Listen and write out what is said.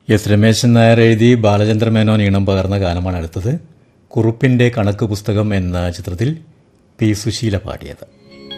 S Rameshan Nair എഴുതി ബാലചന്ദ്ര മേനോൻ ഈണം പകർന്ന ഗാനമാണ് അടുത്തത്. കുറുപ്പിന്റെ കണക്ക് പുസ്തകം എന്ന ചിത്രത്തിൽ പി സുശീല പാടിയത്.